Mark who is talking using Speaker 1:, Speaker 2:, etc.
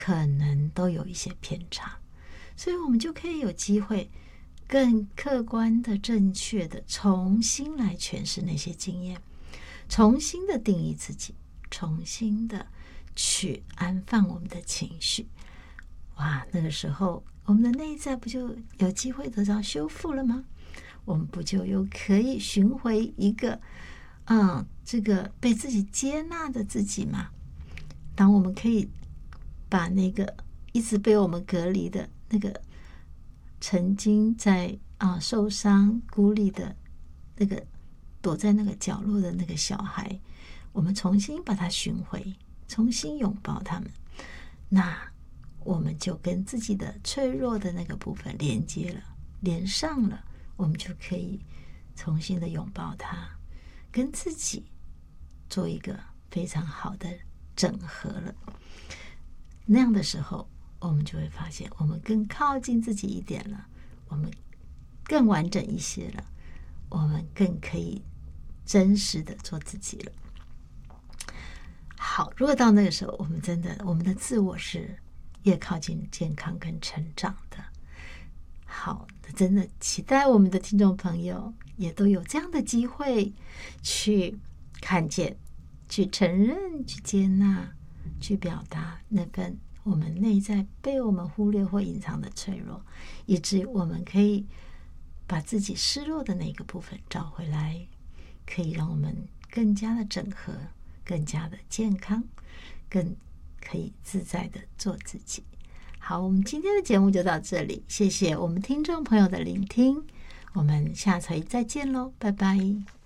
Speaker 1: 可能都有一些偏差，所以我们就可以有机会更客观的、正确的重新来诠释那些经验，重新的定义自己，重新的去安放我们的情绪。哇，那个时候我们的内在不就有机会得到修复了吗？我们不就又可以寻回一个这个被自己接纳的自己吗？当我们可以把那个一直被我们隔离的那个曾经在受伤孤立的那个躲在那个角落的那个小孩，我们重新把他寻回，重新拥抱他们，那我们就跟自己的脆弱的那个部分连接了，连上了，我们就可以重新的拥抱它，跟自己做一个非常好的整合了。那样的时候，我们就会发现我们更靠近自己一点了，我们更完整一些了，我们更可以真实的做自己了。好，如果到那个时候，我们的自我是越靠近健康跟成长的。好，真的期待我们的听众朋友也都有这样的机会去看见、去承认、去接纳、去表达那份我们内在被我们忽略或隐藏的脆弱，以至于我们可以把自己失落的那个部分找回来，可以让我们更加的整合，更加的健康，更可以自在的做自己。好，我们今天的节目就到这里，谢谢我们听众朋友的聆听，我们下回再见喽，拜拜。